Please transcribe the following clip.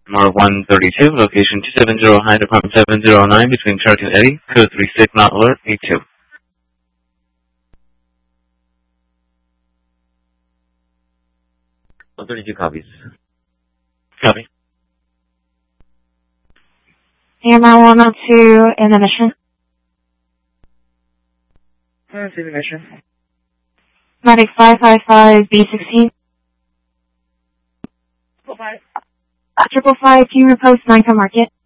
Mar 132, location 270 High Department 709 between Cherokee and Eddy, code 36 not alert, 82. 132 copies. Copy. AMI 102 in the mission. See the mission. Medic 555 B16. 555, can you repost 9 Market?